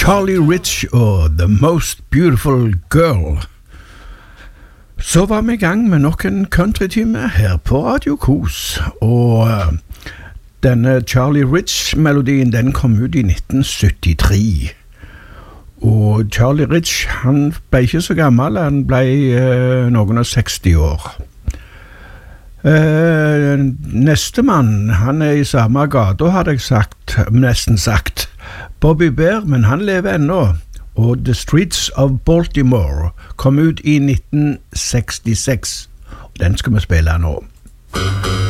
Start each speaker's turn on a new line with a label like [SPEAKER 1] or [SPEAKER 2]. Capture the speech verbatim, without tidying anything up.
[SPEAKER 1] Charlie Rich og The Most Beautiful Girl. Så var vi i gang med nok en countrytime her på Radio Kos, og denne Charlie Rich-melodien den kom ut i nitten syttitre. Og Charlie Rich, han ble ikke så gammel, han ble uh, noen og seksti år. Uh, neste mann, han er i samme gata, hadde jeg sagt, nesten sagt. Bobby Bear, men han lever ennå. Og The Streets of Baltimore kom ut i nitten sekstiseks. Den skal vi spille nå.